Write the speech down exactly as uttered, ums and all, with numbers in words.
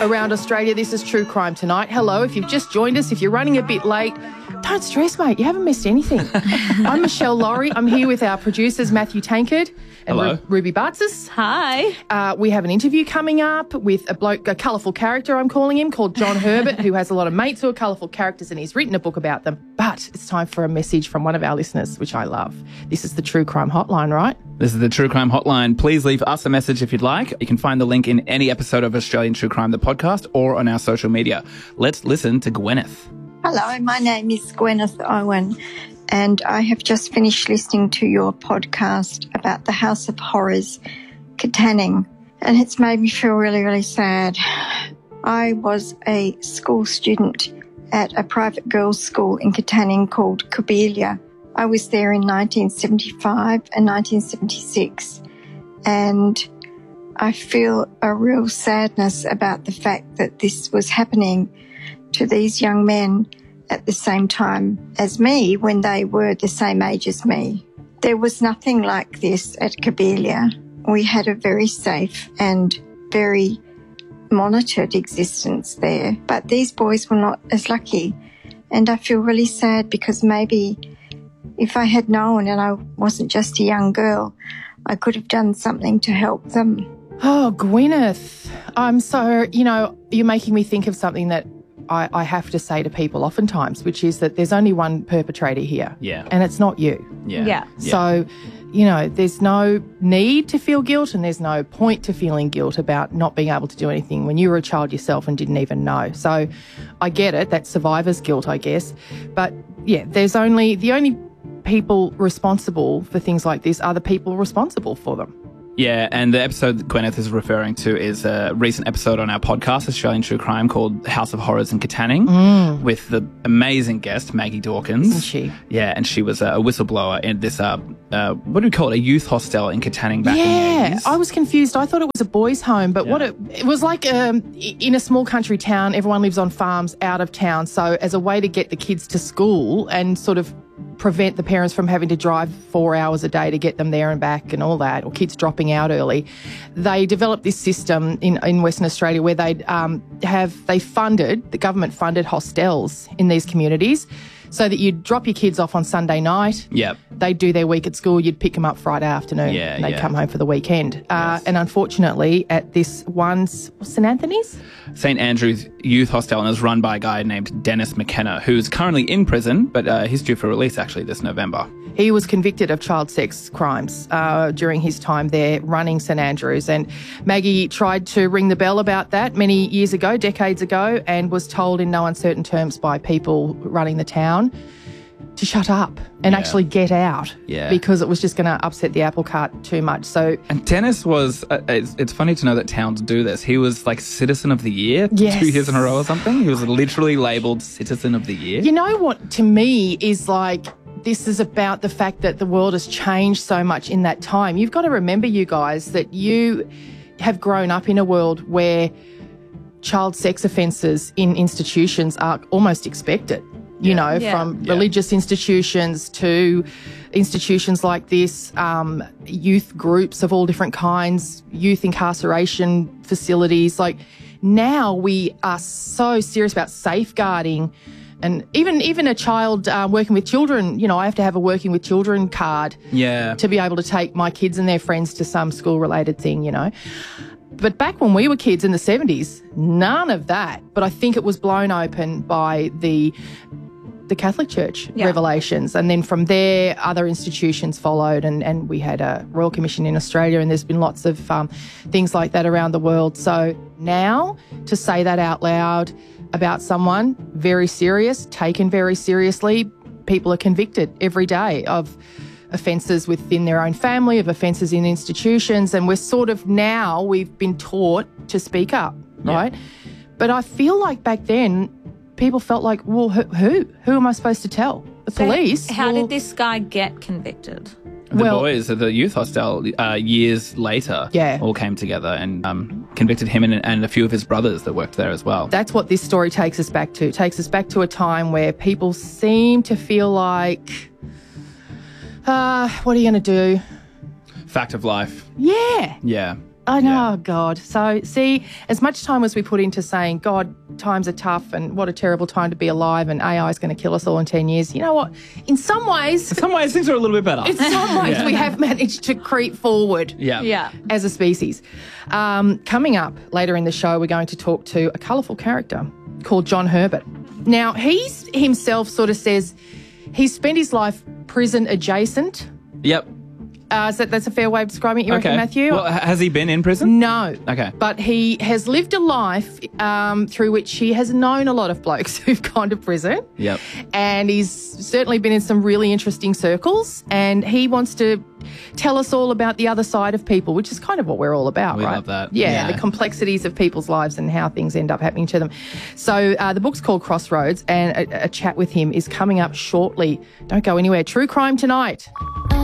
around Australia. This is True Crime Tonight. Hello, if you've just joined us, if you're running a bit late, don't stress, mate. You haven't missed anything. I'm Michelle Laurie. I'm here with our producers, Matthew Tankard and Hello. Ru- Ruby Bartzis. Hi. Uh, we have an interview coming up with a bloke, a colourful character, I'm calling him, called John Herbert, who has a lot of mates who are colourful characters and he's written a book about them. But it's time for a message from one of our listeners, which I love. This is the True Crime Hotline, right? This is the True Crime Hotline. Please leave us a message if you'd like. You can find the link in any episode of Australian True Crime, the podcast, or on our social media. Let's listen to Gwyneth. Hello, my name is Gwyneth Owen, and I have just finished listening to your podcast about the House of Horrors, Katanning, and it's made me feel really, really sad. I was a school student at a private girls' school in Katanning called Cobelia. I was there in nineteen seventy-five and nineteen seventy-six, and I feel a real sadness about the fact that this was happening to these young men at the same time as me when they were the same age as me. There was nothing like this at Cobelia. We had a very safe and very monitored existence there, but these boys were not as lucky. And I feel really sad because maybe if I had known and I wasn't just a young girl, I could have done something to help them. Oh, Gwyneth, I'm so, you know, you're making me think of something that I, I have to say to people oftentimes, which is that there's only one perpetrator here. Yeah. And it's not you. Yeah. Yeah. So, you know, there's no need to feel guilt and there's no point to feeling guilt about not being able to do anything when you were a child yourself and didn't even know. So I get it. That's survivor's guilt, I guess. But, yeah, there's only, the only people responsible for things like this are the people responsible for them. Yeah, and the episode that Gwyneth is referring to is a recent episode on our podcast, Australian True Crime, called House of Horrors in Katanning, mm. with the amazing guest, Maggie Dawkins. Isn't she? Yeah, and she was a whistleblower in this, uh, uh, what do we call it, a youth hostel in Katanning back yeah, in the eighties. I was confused. I thought it was a boys' home, but Yeah. what it, it was like um, in a small country town, everyone lives on farms out of town. So as a way to get the kids to school and sort of prevent the parents from having to drive four hours a day to get them there and back and all that, or kids dropping out early, they developed this system in, in Western Australia where they'd um, have, they funded, the government funded hostels in these communities so that you'd drop your kids off on Sunday night. Yep. They'd do their week at school, you'd pick them up Friday afternoon, Yeah, and they'd yeah. come home for the weekend. Uh, Yes. and unfortunately, at this one, St Anthony's? Saint Andrew's Youth Hostel, and is run by a guy named Dennis McKenna, who's currently in prison, but uh, he's due for release actually this November. He was convicted of child sex crimes uh, during his time there running St Andrews, and Maggie tried to ring the bell about that many years ago, decades ago, and was told in no uncertain terms by people running the town to shut up and Yeah. actually get out Yeah. because it was just going to upset the apple cart too much. So And Dennis was, uh, it's, it's funny to know that towns do this. He was like Citizen of the Year Yes. two years in a row or something. He was literally labelled Citizen of the Year. you know what, to me, is like, this is about the fact that the world has changed so much in that time. You've got to remember, you guys, that you have grown up in a world where child sex offences in institutions are almost expected, you Yeah. know, Yeah. from Yeah. religious institutions to institutions like this, um, youth groups of all different kinds, youth incarceration facilities. Like, now we are so serious about safeguarding. And even even a child uh, working with children, you know, I have to have a working with children card Yeah. to be able to take my kids and their friends to some school-related thing, you know. But back when we were kids in the seventies, none of that. But I think it was blown open by the the Catholic Church Yeah. revelations. And then from there, other institutions followed, and, and we had a Royal Commission in Australia, and there's been lots of um, things like that around the world. So now to say that out loud about someone, very serious, taken very seriously, people are convicted every day of offences within their own family, of offences in institutions, and we're sort of now, we've been taught to speak up, right? But I feel like back then, people felt like, well, who? Who, who am I supposed to tell? The So police? How Well, did this guy get convicted? The Well- boys at the youth hostel uh, years later Yeah. all came together and um, convicted him and, and a few of his brothers that worked there as well. That's what this story takes us back to. It takes us back to a time where people seem to feel like, uh, what are you going to do? Fact of life. Yeah. Yeah. I know, Yeah. oh God. So, see, as much time as we put into saying, God, times are tough and what a terrible time to be alive and A I is going to kill us all in ten years, you know what? In some ways, In some ways, things are a little bit better. in some ways, Yeah. we have managed to creep forward. Yeah. Yeah. As a species. Um, coming up later in the show, we're going to talk to a colourful character called John Herbert. Now, he's himself sort of says he's spent his life prison adjacent. Yep. Uh, so that's a fair way of describing it, you Okay. reckon, Matthew? Well, ha- has he been in prison? No. Okay. But he has lived a life um, through which he has known a lot of blokes who've gone to prison. Yep. And he's certainly been in some really interesting circles. And he wants to tell us all about the other side of people, which is kind of what we're all about, We right? love that. Yeah, Yeah. the complexities of people's lives and how things end up happening to them. So uh, the book's called Crossroads, and a, a chat with him is coming up shortly. Don't go anywhere. True Crime Tonight.